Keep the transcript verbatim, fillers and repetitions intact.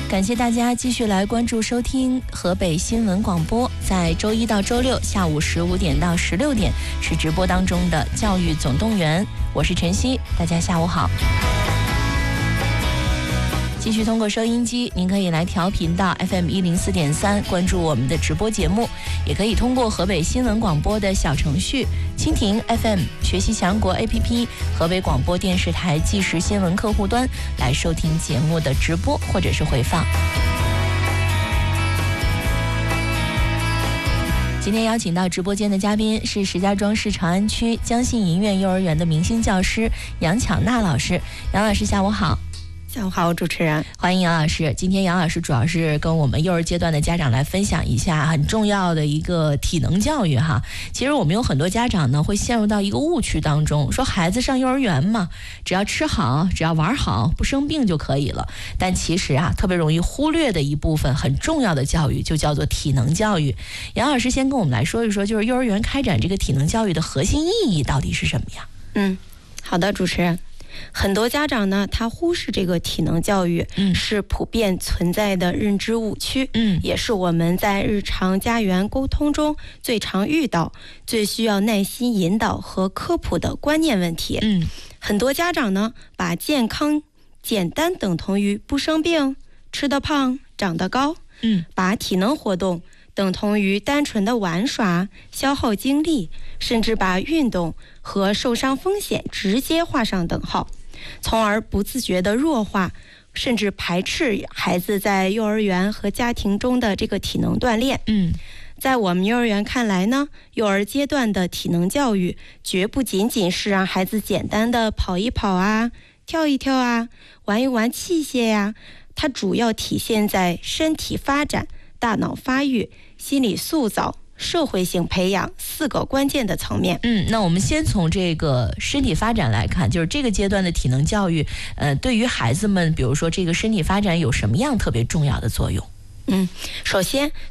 感谢大家继续来关注收听河北新闻广播，在周一到周六下午十五点到十六点是直播当中的教育总动员，我是晨曦，大家下午好。继续通过收音机，您可以来调频到 F M 一零四点三，关注我们的直播节目，也可以通过河北新闻广播的小程序、蜻蜓 F M、学习强国 A P P、河北广播电视台即时新闻客户端来收听节目的直播或者是回放。今天邀请到直播间的嘉宾是石家庄市长安区江信银苑幼儿园的明星教师杨巧娜老师。杨老师下午好。 下午好，主持人， 欢迎杨老师。今天杨老师主要是跟我们幼儿阶段的家长来分享一下很重要的一个体能教育哈。其实我们有很多家长呢会陷入到一个误区当中，说孩子上幼儿园嘛，只要吃好，只要玩好，不生病就可以了。但其实啊，特别容易忽略的一部分很重要的教育就叫做体能教育。杨老师先跟我们来说一说，就是幼儿园开展这个体能教育的核心意义到底是什么呀？ 嗯，好的，主持人。很多家长呢，他忽视这个体能教育，嗯，是普遍存在的认知误区，嗯，也是我们在日常家园沟通中最常遇到、最需要耐心引导和科普的观念问题。嗯，很多家长呢，把健康简单等同于不生病、吃得胖、长得高，嗯，把体能活动等同于单纯的玩耍、消耗精力，甚至把运动和受伤风险直接画上等号，从而不自觉地弱化甚至排斥孩子在幼儿园和家庭中的这个体能锻炼。嗯，在我们幼儿园看来呢，幼儿阶段的体能教育绝不仅仅是让孩子简单的跑一跑啊、跳一跳啊、玩一玩器械呀、啊，它主要体现在身体发展、大脑发育、心理塑造、社会性培养四个关键的层面。 嗯，那我们先从这个身体发展来看，就是这个阶段的体能教育，呃，对于孩子们，比如说这个身体发展有什么样特别重要的作用？ 嗯，首先